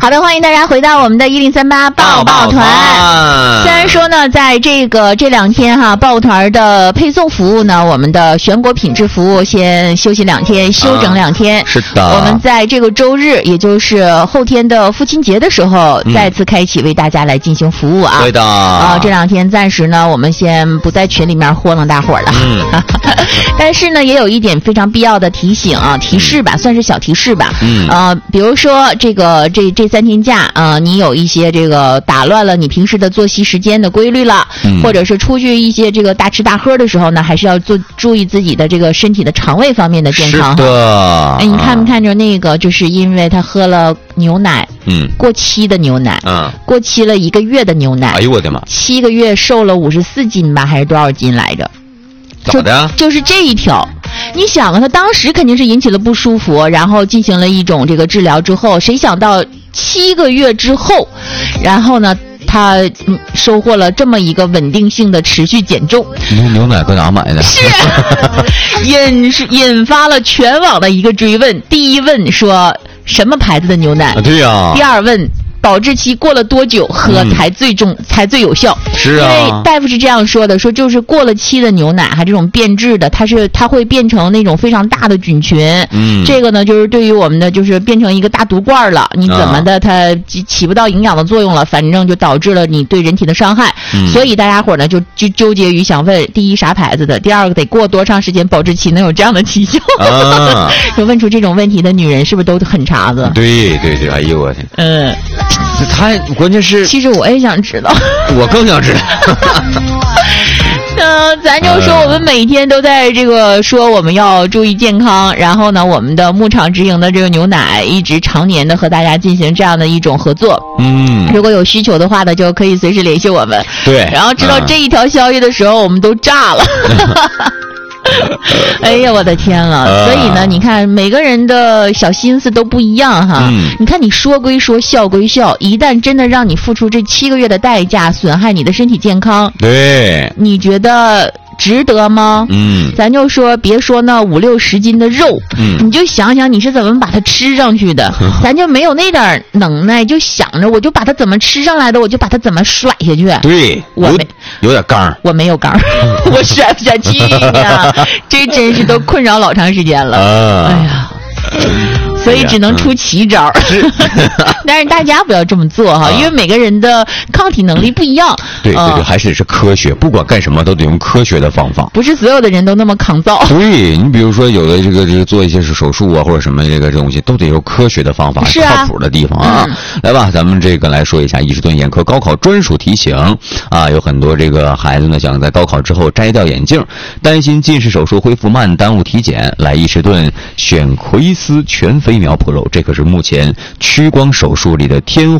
好的，欢迎大家回到我们的1038抱抱团。虽然说呢，在这2天哈，抱团的配送服务呢，我们的全国品质服务先休息2天，休整2天。 是的。 我们在这个周日，也就是后天的父亲节的时候，再次开启为大家来进行服务啊。 对的。 这2天暂时呢，我们先不在群里面豁楞大伙了。但是呢，也有一点非常必要的提醒啊，提示吧，算是小提示吧。比如说这3天假你有一些这个打乱了你平时的作息时间的规律了，或者是出去一些这个大吃大喝的时候呢，还是要注意自己的这个身体的肠胃方面的健康。 是的。 你看没看着那个，就是因为他喝了牛奶，过期的牛奶，过期了1个月的牛奶。 哎呦我的妈 ！7个月瘦了54斤吧，还是多少斤来着？ 咋的？ 就是这一条。你想啊，他当时肯定是引起了不舒服，然后进行了一种这个治疗之后，谁想到7个月之后，然后呢，他收获了这么一个稳定性的持续减重。 牛奶搁哪买的？ 是引发了全网的一个追问。第一问说什么牌子的牛奶？ 对呀。 第二问，保质期过了多久喝才最有效？ 是啊， 因为大夫是这样说的，说就是过了期的牛奶，还这种变质的，它会变成那种非常大的菌群。这个呢，就是对于我们的就是变成一个大毒罐了，你怎么的它起不到营养的作用了，反正就导致了你对人体的伤害。所以大家伙呢就纠结于想问，第一啥牌子的，第二个得过多长时间保质期能有这样的奇效？就问出这种问题的女人是不是都很碴子？ 对，哎呦我天。他关键是， 其实我也想知道， 我更想知道。 咱就说我们每天都在这个说我们要注意健康，然后呢，我们的牧场直营的这个牛奶一直常年的和大家进行这样的一种合作。如果有需求的话呢，就可以随时联系我们。 对。 然后知道这一条消息的时候，我们都炸了。哎呀，我的天了！所以呢，你看每个人的小心思都不一样哈。你看你说归说，笑归笑，一旦真的让你付出这7个月的代价，损害你的身体健康， 对， 你觉得值得吗？咱就说别说那50-60斤的肉，你就想想你是怎么把它吃上去的。咱就没有那点能耐，就想着我就把它怎么吃上来的，我就把它怎么甩下去。 对，有点刚， 我没有刚，我甩不下去呀，这真是都困扰老长时间了。哎呀。所以只能出奇招。但是大家不要这么做哈，因为每个人的抗体能力不一样。 对，还是科学，不管干什么都得用科学的方法。 不是所有的人都那么抗造。 对，你比如说有的这个做一些手术啊或者什么这东西，都得用科学的方法，靠谱的地方啊。来吧，咱们这个来说一下伊士顿眼科高考专属提醒啊，有很多这个孩子呢想在高考之后摘掉眼镜，担心近视手术恢复慢，耽误体检，来伊士顿选奎斯全飞秒 Pro， 这可是目前屈光手术里的天